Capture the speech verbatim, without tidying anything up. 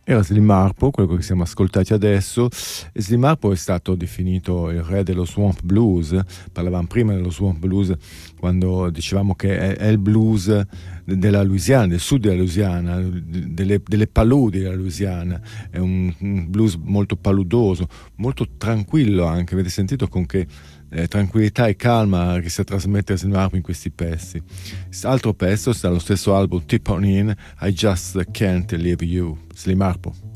Era Slim Harpo, quello che siamo ascoltati adesso. E Slim Harpo è stato definito il re dello swamp blues. Parlavamo prima dello swamp blues quando dicevamo che è, è il blues della Louisiana, del sud della Louisiana, delle, delle paludi della Louisiana. È un, un blues molto paludoso, molto tranquillo anche. Avete sentito con che eh, tranquillità e calma che si trasmette Slim Harpo in questi pezzi. Altro pezzo sta allo stesso album Tip On In, I Just Can't Leave You, Slim Harpo.